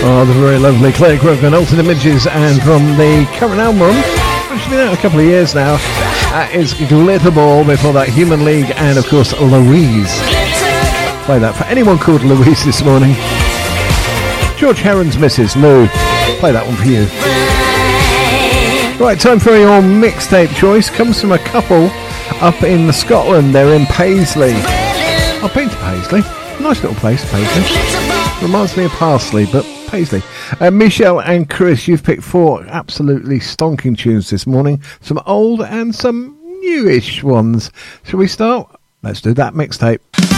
Oh, the very lovely Claire Grogan, Altered Images, and from the current album, which has been out a couple of years now, is Glitterball. Before that, Human League, and of course Louise. Play that for anyone called Louise this morning. George Heron's Mrs. Lou. Play that one for you. Right, time for your mixtape choice. Comes from a couple up in Scotland. They're in Paisley. I've been to Paisley. Nice little place, Paisley. Reminds me of Parsley, but Paisley. Michelle and Chris, you've picked 4 absolutely stonking tunes this morning. Some old and some newish ones. Shall we start? Let's do that mixtape.